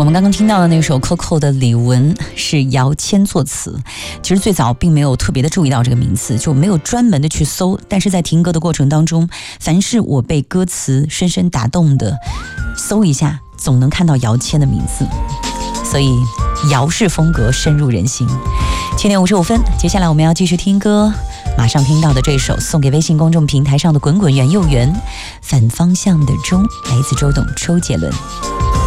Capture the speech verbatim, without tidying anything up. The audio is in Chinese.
们刚刚听到的那首 Coco 的李玟是姚谦作词，其实最早并没有特别的注意到这个名字，就没有专门的去搜，但是在听歌的过程当中，凡是我被歌词深深打动的，搜一下总能看到姚谦的名字，所以姚氏风格深入人心。七点五十五分，接下来我们要继续听歌，马上听到的这首送给微信公众平台上的滚滚圆又圆，反方向的钟，来自周董周杰伦。